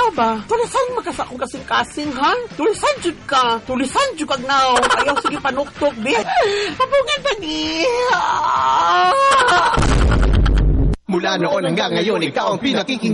Ikaw ba? Tulisan magkasa akong kasing-kasing, ha? Tulisan jud ka. Tulisan jud kag now. Ayaw sige panuktok, bi. Papungan pa ni. Mula noon hanggang ngayon, ikaw ang pinakiking